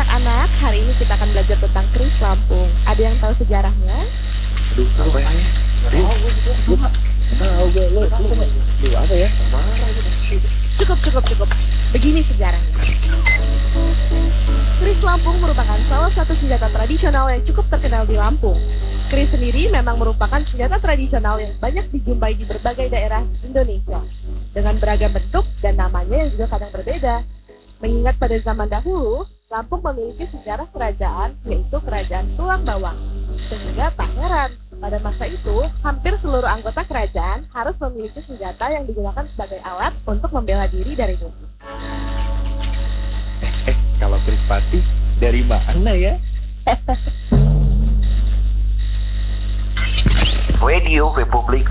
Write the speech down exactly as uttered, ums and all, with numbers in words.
anak-anak, hari ini kita akan belajar tentang keris Lampung. Ada yang tahu sejarahnya? Aduh, apa ya? Aduh, gue juga. Tahu gue, lo, lo, lo, apa ya? Marah gue pasti. Cukup, cukup, cukup. Begini sejarahnya. Keris Lampung merupakan salah satu senjata tradisional yang cukup terkenal di Lampung. Keris sendiri memang merupakan senjata tradisional yang banyak dijumpai di berbagai daerah di Indonesia, dengan beragam bentuk dan namanya yang juga kadang berbeda. Mengingat pada zaman dahulu, Lampung memiliki sejarah kerajaan, yaitu Kerajaan Tulang Bawang. Sehingga tak heran, pada masa itu, hampir seluruh anggota kerajaan harus memiliki senjata yang digunakan sebagai alat untuk membela diri dari musuh. Eh, kalau keris pati, dari mana ya? Radio Republik